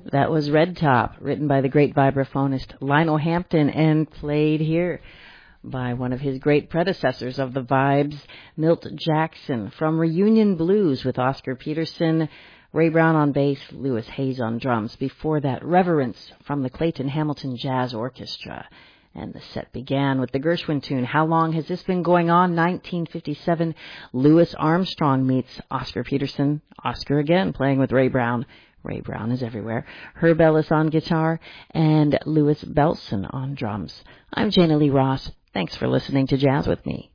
That was Red Top, written by the great vibraphonist Lionel Hampton and played here by one of his great predecessors of the vibes, Milt Jackson, from Reunion Blues with Oscar Peterson, Ray Brown on bass, Louis Hayes on drums. Before that, Reverence from the Clayton Hamilton Jazz Orchestra. And the set began with the Gershwin tune, How Long Has This Been Going On? 1957, Louis Armstrong meets Oscar Peterson. Oscar again playing with Ray Brown. Ray Brown is everywhere. Herb Ellis on guitar and Louis Bellson on drums. I'm Jana Lee Ross. Thanks for listening to Jazz with Me.